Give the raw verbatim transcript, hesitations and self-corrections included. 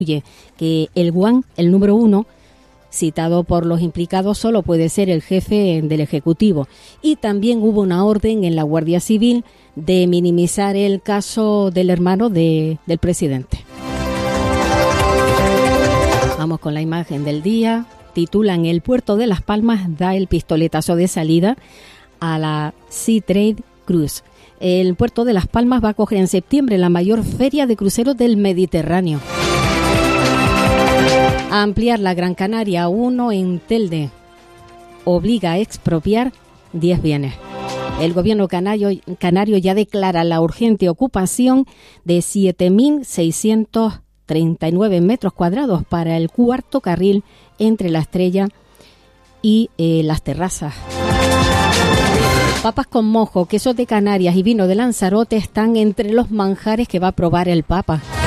que el Guam, el número uno, citado por los implicados, solo puede ser el jefe del Ejecutivo. Y también hubo una orden en la Guardia Civil de minimizar el caso del hermano de, del presidente. Vamos con la imagen del día. Titulan: el puerto de Las Palmas da el pistoletazo de salida a la Sea Trade Cruise. El puerto de Las Palmas va a acoger en septiembre la mayor feria de cruceros del Mediterráneo. A ampliar la Gran Canaria uno en Telde obliga a expropiar diez bienes. El gobierno canario, canario ya declara la urgente ocupación de siete mil seiscientos treinta y nueve metros cuadrados para el cuarto carril entre La Estrella y eh, Las Terrazas. Papas con mojo, quesos de Canarias y vino de Lanzarote están entre los manjares que va a probar el Papa.